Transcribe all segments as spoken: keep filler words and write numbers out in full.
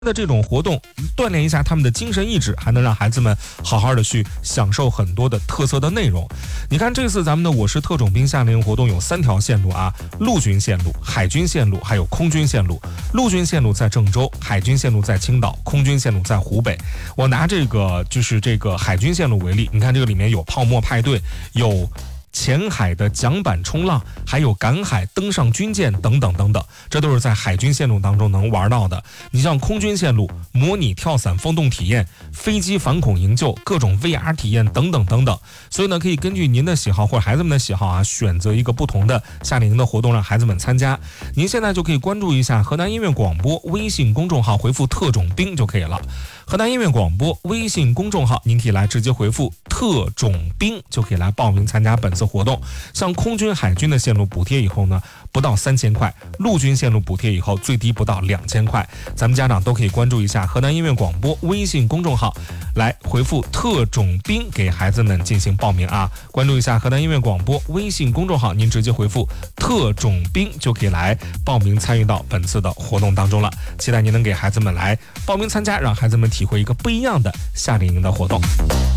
的这种活动锻炼一下他们的精神意志，还能让孩子们好好的去享受很多的特色的内容。你看这次咱们的我是特种兵夏令营活动有三条线路啊，陆军线路、海军线路还有空军线路。陆军线路在郑州，海军线路在青岛，空军线路在湖北。我拿这个就是这个海军线路为例，你看这个里面有泡沫派对，有潜海的桨板冲浪，还有赶海登上军舰等等等等，这都是在海军线路当中能玩到的。你像空军线路，模拟跳伞风洞体验、飞机反恐营救、各种 V R 体验等等等等。所以呢，可以根据您的喜好或者孩子们的喜好啊，选择一个不同的夏令营的活动让孩子们参加。您现在就可以关注一下河南音乐广播微信公众号，回复特种兵就可以了。河南音乐广播微信公众号，您可以来直接回复特种兵就可以来报名参加本次活动。像空军、海军的线路补贴以后呢，不到三千块；陆军线路补贴以后，最低不到两千块。咱们家长都可以关注一下河南音乐广播微信公众号，来回复特种兵给孩子们进行报名啊！关注一下河南音乐广播微信公众号，您直接回复特种兵就可以来报名参与到本次的活动当中了。期待您能给孩子们来报名参加，让孩子们体会一个不一样的夏令营的活动。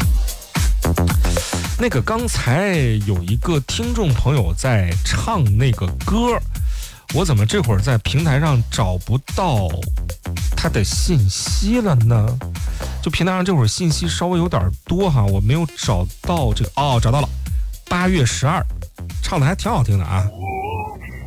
那个刚才有一个听众朋友在唱那个歌，我怎么这会儿在平台上找不到他的信息了呢？就平台上这会儿信息稍微有点多哈，我没有找到这个哦，找到了，八月十二，唱的还挺好听的啊。